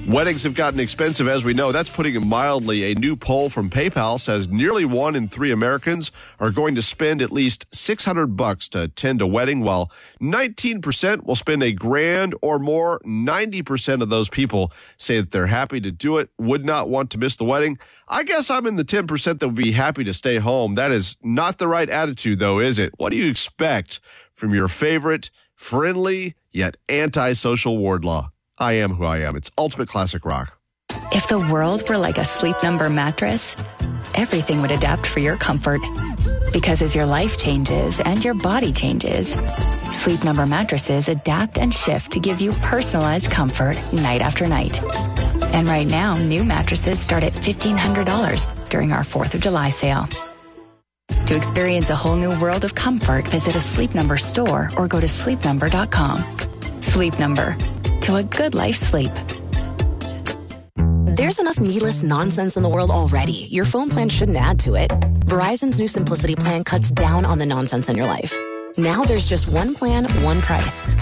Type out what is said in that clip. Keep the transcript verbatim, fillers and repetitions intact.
Weddings have gotten expensive, as we know. That's putting it mildly. A new poll from PayPal says nearly one in three Americans are going to spend at least six hundred bucks to attend a wedding, while nineteen percent will spend a grand or more. ninety percent of those people say that they're happy to do it, would not want to miss the wedding. I guess I'm in the ten percent that would be happy to stay home. That is not the right attitude, though, is it? What do you expect from your favorite, friendly, yet anti-social Wardlaw? I am who I am. It's Ultimate Classic Rock. If the world were like a Sleep Number mattress, everything would adapt for your comfort. Because as your life changes and your body changes, Sleep Number mattresses adapt and shift to give you personalized comfort night after night. And right now, new mattresses start at fifteen hundred dollars during our fourth of July sale. To experience a whole new world of comfort, visit a Sleep Number store or go to sleep number dot com. Sleep Number. To a good life sleep. There's enough needless nonsense in the world already. Your phone plan shouldn't add to it. Verizon's new Simplicity plan cuts down on the nonsense in your life. Now there's just one plan, one price.